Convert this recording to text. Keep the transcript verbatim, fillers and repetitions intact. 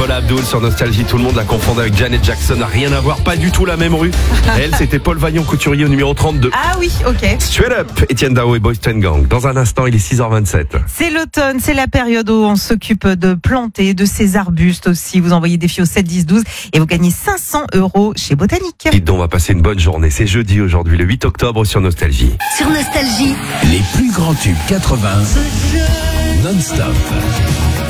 Paula Abdul sur Nostalgie, tout le monde la confondait avec Janet Jackson, n'a rien à voir, pas du tout la même rue. Elle, c'était Paul Vaillant, couturier au numéro trente-deux. Ah oui, ok. Straight Up, Étienne Dao et Boyz two Gang. Dans un instant, il est six heures vingt-sept. C'est l'automne, c'est la période où on s'occupe de planter, de ces arbustes aussi. Vous envoyez des filles au sept dix douze et vous gagnez cinq cents euros chez Botanique. Dites donc, on va passer une bonne journée. C'est jeudi aujourd'hui, le huit octobre sur Nostalgie. Sur Nostalgie, les plus grands tubes quatre-vingts non-stop.